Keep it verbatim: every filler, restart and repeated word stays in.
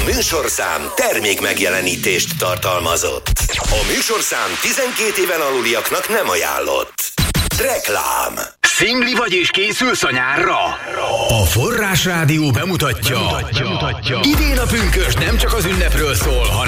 műsorszám termék megjelenítést tartalmazott. A műsorszám tizenkét éven aluliaknak nem ajánlott. Reklám. Szingli vagy és készülsz a nyárra? A Forrás Rádió bemutatja. bemutatja. bemutatja. Idén a pünkösd nem csak az ünnepről szól, hanem